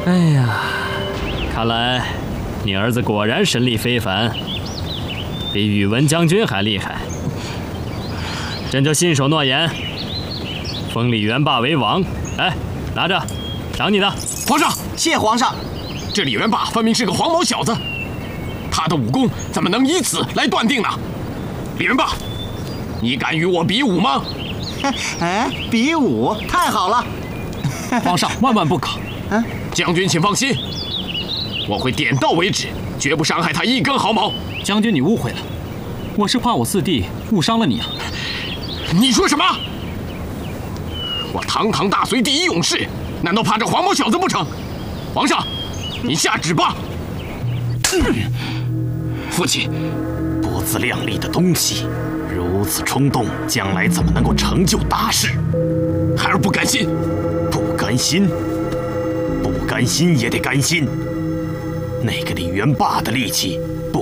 哎呀，看来你儿子果然神力非凡，比宇文将军还厉害。朕就信守诺言，封李元霸为王。来，拿着，赏你的。 皇上， 谢皇上。 这李元霸分明是个黄毛小子，他的武功怎么能以此来断定呢？李元霸，你敢与我比武吗？ 哎，比武太好了！ 皇上万万不可。 将军请放心，我会点到为止，绝不伤害他一根毫毛。 将军，你误会了，我是怕我四弟误伤了你啊。 你说什么？我堂堂大隋第一勇士，难道怕这黄毛小子不成？皇上，你下旨吧。父亲， 不自量力的东西，如此冲动，将来怎么能够成就大事？ 孩儿不甘心。 不甘心？不甘心也得甘心。那个李元霸的力气，不